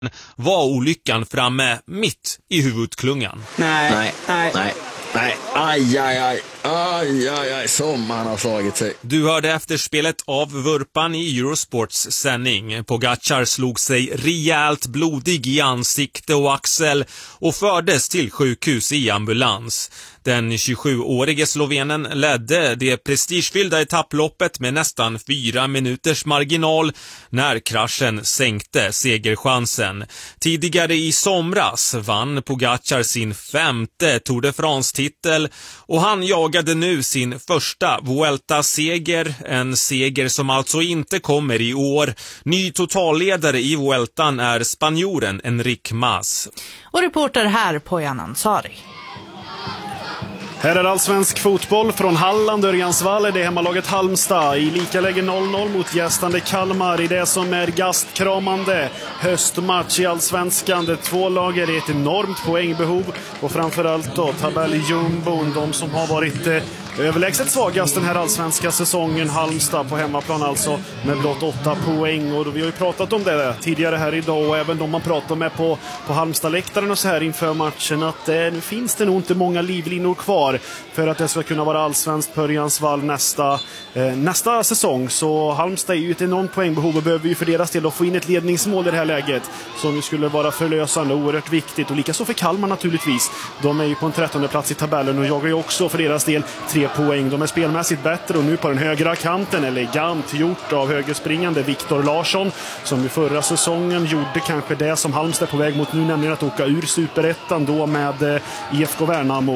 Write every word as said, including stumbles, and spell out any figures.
var olyckan framme mitt i huvudklungan. Nej, nej, nej, nej, nej, aj, aj, aj, aj, aj, aj, sommaren har slagit sig. Du hörde efterspelet av vurpan i Eurosports sändning. Pogačar slog sig rejält blodig i ansikte och axel och fördes till sjukhus i ambulans. Den tjugosjuårige slovenen ledde det prestigefyllda etapploppet med nästan fyra minuters marginal när kraschen sänkte segerchansen. Tidigare i somras vann Pogačar sin femte Tour de France-titel och han jagade nu sin första Vuelta-seger, en seger som alltså inte kommer i år. Ny totalledare i Vueltan är spanjoren Enric Mas. Och reporter här på Ansari. Här är allsvensk fotboll från Halland, Örjansvall. Det är hemmalaget Halmstad i lika läge noll noll mot gästande Kalmar i det som är gastkramande höstmatch i allsvenskan. Det två lager är ett enormt poängbehov och framförallt då tabelljumbon, de som har varit eh, överlägset svagast den här allsvenska säsongen. Halmstad på hemmaplan alltså med blott åtta poäng, och vi har ju pratat om det tidigare här idag, och även de man pratar med på, på Halmstad-läktaren och så här inför matchen, att eh, nu finns det nog inte många livlinor kvar för att det ska kunna vara allsvenskt på Örjansvall nästa, eh, nästa säsong. Så Halmstad är ju ett enormt poängbehov och behöver ju för deras del att få in ett ledningsmål i det här läget som ju skulle vara förlösande och oerhört viktigt, och likaså för Kalmar naturligtvis. De är ju på en trettonde plats i tabellen och jagar ju också för deras del tre poäng. De är spelmässigt bättre, och nu på den högra kanten elegant gjort av högerspringande Viktor Larsson, som i förra säsongen gjorde kanske det som Halmstad är på väg mot nu, nämligen att åka ur Superettan då med eh, I F K Värnamo.